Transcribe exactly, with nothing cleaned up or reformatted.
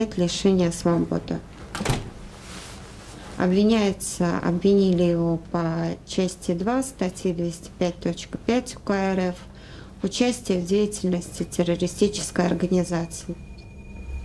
лишения свободы. Обвиняется, обвинили его по части два статьи двести пять точка пять УК РФ участие в деятельности террористической организации.